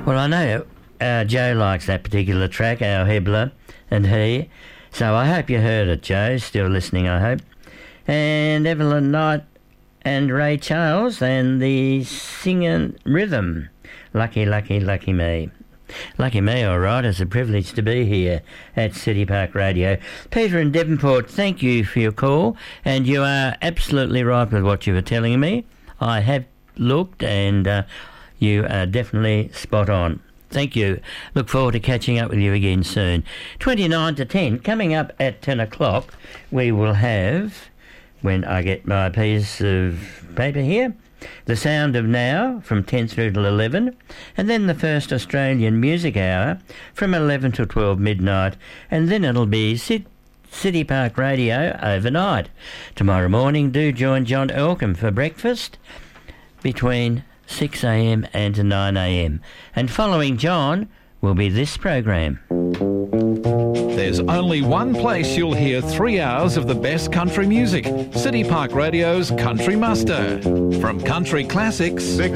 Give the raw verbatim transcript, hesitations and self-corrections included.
Well, I know uh, Joe likes that particular track, Our Hibbler and He. So I hope you heard it, Joe. Still listening, I hope. And Evelyn Knight and Ray Charles and the singing rhythm. Lucky, lucky, lucky me. Lucky me, all right. It's a privilege to be here at City Park Radio. Peter in Devonport, thank you for your call. And you are absolutely right with what you were telling me. I have looked and uh, you are definitely spot on. Thank you. Look forward to catching up with you again soon. twenty-nine to ten, coming up at ten o'clock, we will have, when I get my piece of paper here, The Sound of Now from ten through to eleven, and then the first Australian Music Hour from eleven to twelve midnight, and then it'll be City Park Radio overnight. Tomorrow morning, do join John Elcombe for breakfast between six a.m. and nine a.m. And following John will be this program. There's only one place you'll hear three hours of the best country music. City Park Radio's Country Muster. From country classics